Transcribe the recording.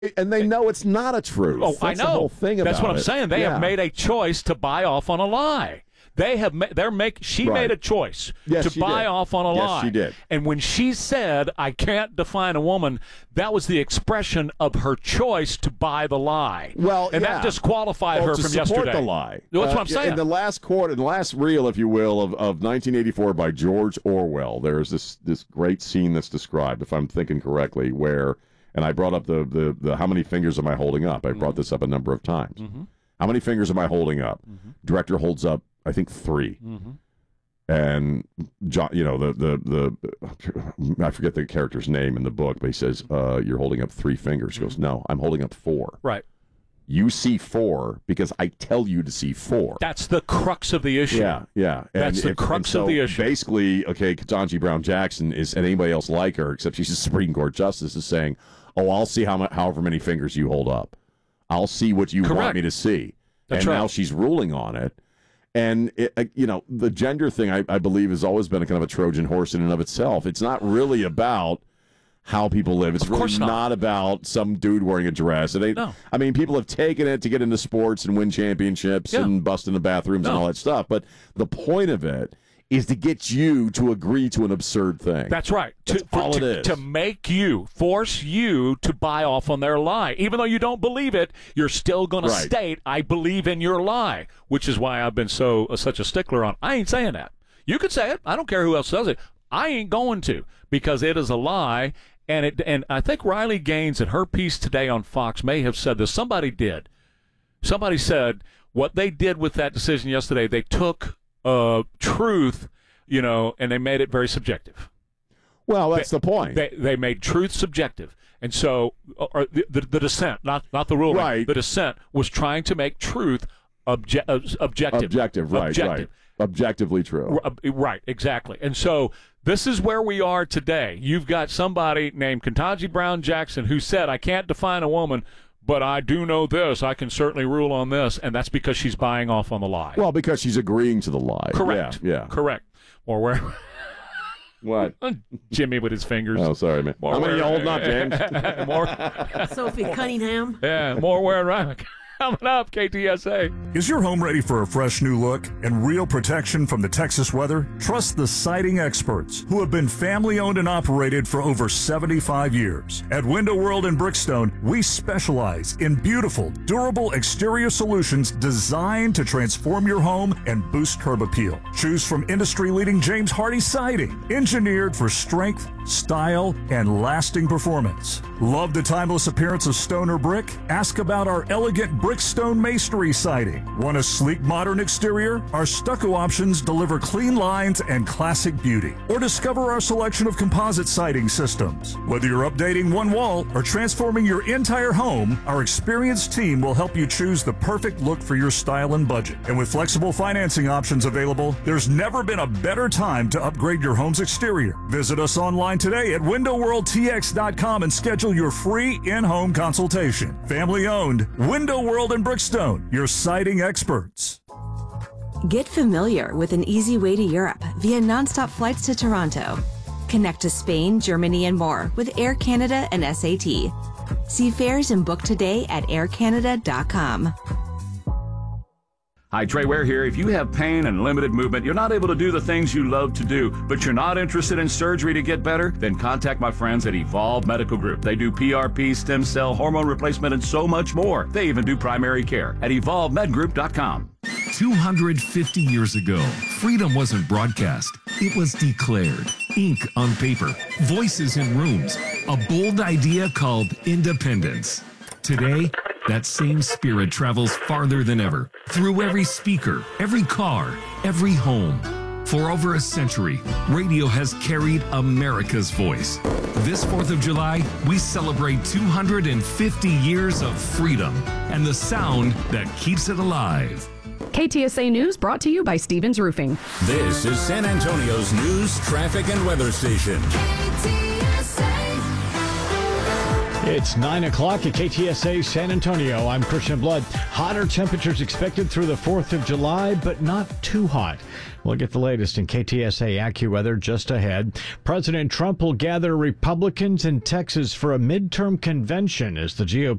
And they know it's not a truth. Oh, That's I know. The whole thing about That's what I'm it. saying. They have made a choice to buy off on a lie. She made a choice to buy off on a lie. Yes, she did. And when she said, I can't define a woman, that was the expression of her choice to buy the lie. Well, and that disqualified her to from support yesterday. the lie. That's what I'm saying. In the last reel, if you will, of 1984 by George Orwell, there's this great scene that's described, if I'm thinking correctly, where, and I brought up the how many fingers am I holding up? I brought this up a number of times. Mm-hmm. How many fingers am I holding up? Mm-hmm. Director holds up, I think, 3. Mm-hmm. And John, I forget the character's name in the book, but he says, "You're holding up 3 fingers." He goes, "No, I'm holding up 4." Right. You see 4 because I tell you to see 4. That's the crux of the issue. Yeah. That's the crux of the issue. Basically, Ketanji Brown Jackson and anybody else like her, except she's a Supreme Court justice, is saying, "Oh, I'll see however many fingers you hold up. I'll see what you want me to see." That's and right. Now she's ruling on it. And, the gender thing, I believe, has always been a kind of a Trojan horse in and of itself. It's not really about how people live. It's really not about some dude wearing a dress. No. I mean, people have taken it to get into sports and win championships and bust in the bathrooms and all that stuff. But the point of it is to get you to agree to an absurd thing. That's right. That's all it is. To force you to buy off on their lie. Even though you don't believe it, you're still going to state, I believe in your lie, which is why I've been such a stickler on, I ain't saying that. You could say it. I don't care who else says it. I ain't going to, because it is a lie. And I think Riley Gaines in her piece today on Fox may have said this. Somebody did. Somebody said what they did with that decision yesterday, they took truth, and they made it very subjective. Well, that's the point. They made truth subjective. And so the dissent, not the ruling, right. The dissent was trying to make truth objective. Objective, right. Objectively true. Right, exactly. And so this is where we are today. You've got somebody named Ketanji Brown Jackson who said, I can't define a woman, but I do know this. I can certainly rule on this, and that's because she's buying off on the lie. Well, because she's agreeing to the lie. Correct. Yeah. Correct. Or where? What? Jimmy with his fingers. Oh, sorry, man. How many are you holding up, James? More. Sophie Cunningham. Yeah, more wearing around. Coming up, KTSA. Is your home ready for a fresh new look and real protection from the Texas weather? Trust the siding experts, who have been family-owned and operated for over 75 years. At Window World in Brickstone, we specialize in beautiful, durable exterior solutions designed to transform your home and boost curb appeal. Choose from industry-leading James Hardie siding, engineered for strength, style, and lasting performance. Love the timeless appearance of stone or brick? Ask about our elegant Brickstone masonry siding. Want a sleek, modern exterior? Our stucco options deliver clean lines and classic beauty. Or discover our selection of composite siding systems. Whether you're updating one wall or transforming your entire home, our experienced team will help you choose the perfect look for your style and budget. And with flexible financing options available, there's never been a better time to upgrade your home's exterior. Visit us online today at WindowWorldTX.com and schedule your free in-home consultation. Family owned, Window World in Brickstone, your siding experts. Get familiar with an easy way to Europe via nonstop flights to Toronto. Connect to Spain, Germany, and more with Air Canada and SAT. See fares and book today at aircanada.com. Hi, Trey Ware here. If you have pain and limited movement, you're not able to do the things you love to do, but you're not interested in surgery to get better, then contact my friends at Evolve Medical Group. They do PRP, stem cell, hormone replacement, and so much more. They even do primary care at evolvemedgroup.com. 250 years ago, freedom wasn't broadcast. It was declared. Ink on paper, voices in rooms, a bold idea called independence. Today, that same spirit travels farther than ever, through every speaker, every car, every home. For over a century, radio has carried America's voice. This 4th of July, we celebrate 250 years of freedom and the sound that keeps it alive. KTSA News brought to you by Stevens Roofing. This is San Antonio's news, traffic, and weather station. It's 9 o'clock at KTSA San Antonio. I'm Christian Blood. Hotter temperatures expected through the 4th of July, but not too hot. We'll get the latest in KTSA AccuWeather just ahead. President Trump will gather Republicans in Texas for a midterm convention as the GOP